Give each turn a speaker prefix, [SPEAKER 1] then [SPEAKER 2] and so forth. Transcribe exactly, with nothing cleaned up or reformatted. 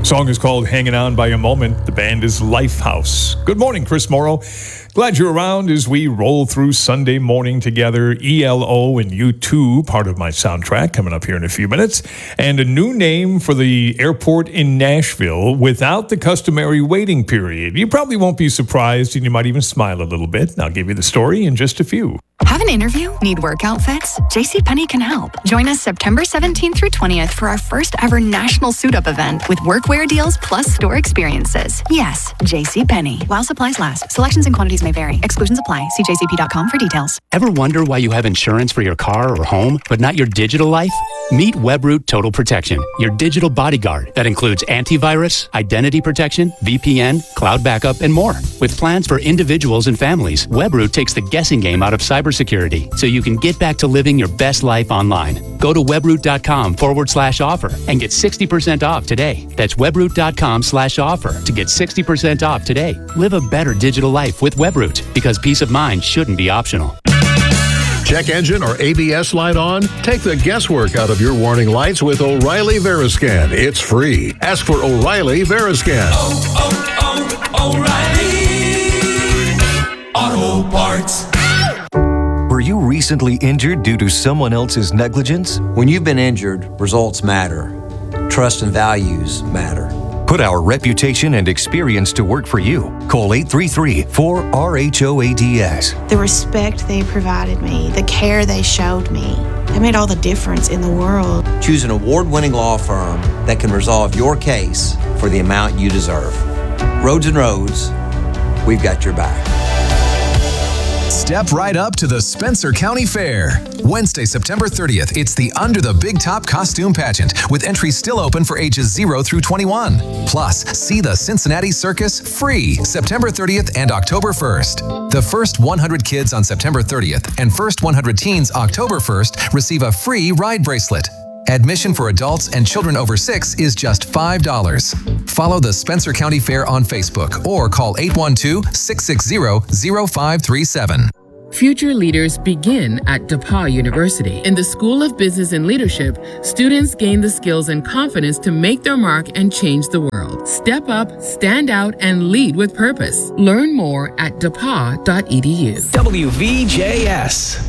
[SPEAKER 1] Song is called Hanging On by a Moment. The band is Lifehouse. Good morning, Chris Morrow. Glad you're around as we roll through Sunday morning together. E L O and U two, part of my soundtrack, coming up here in a few minutes. And a new name for the airport in Nashville without the customary waiting period. You probably won't be surprised, and you might even smile a little bit. And I'll give you the story in just a few.
[SPEAKER 2] Have an interview? Need work outfits? JCPenney can help. Join us September seventeenth through twentieth for our first ever national suit-up event with workwear deals plus store experiences. Yes, JCPenney. While supplies last. Selections and quantities may vary. Exclusions apply. See j c p dot com for details.
[SPEAKER 3] Ever wonder why you have insurance for your car or home, but not your digital life? Meet Webroot Total Protection, your digital bodyguard that includes antivirus, identity protection, V P N, cloud backup, and more. With plans for individuals and families, Webroot takes the guessing game out of cybersecurity so you can get back to living your best life online. Go to webroot.com forward slash offer and get sixty percent off today. That's webroot.com slash offer to get sixty percent off today. Live a better digital life with Webroot, because peace of mind shouldn't be optional.
[SPEAKER 4] Check engine or A B S light on? Take the guesswork out of your warning lights with O'Reilly Veriscan. It's free. Ask for O'Reilly Veriscan.
[SPEAKER 5] Oh, oh, oh, O'Reilly Auto Parts.
[SPEAKER 6] Were you recently injured due to someone else's negligence?
[SPEAKER 7] When you've been injured, results matter. Trust and values matter.
[SPEAKER 6] Put our reputation and experience to work for you. Call eight three three, four R H O A D S.
[SPEAKER 8] The respect they provided me, the care they showed me, they made all the difference in the world.
[SPEAKER 7] Choose an award-winning law firm that can resolve your case for the amount you deserve. Roads and Roads, we've got your back.
[SPEAKER 9] Step right up to the Spencer County Fair. Wednesday, September thirtieth, it's the Under the Big Top Costume Pageant, with entries still open for ages zero through twenty-one. Plus, see the Cincinnati Circus free September thirtieth and October first. The first one hundred kids on September thirtieth and first one hundred teens October first receive a free ride bracelet. Admission for adults and children over six is just five dollars. Follow the Spencer County Fair on Facebook or call eight one two, six six zero, zero five three seven.
[SPEAKER 10] Future leaders begin at DePauw University. In the School of Business and Leadership, students gain the skills and confidence to make their mark and change the world. Step up, stand out, and lead with purpose. Learn more at depaw dot e d u.
[SPEAKER 11] W V J S.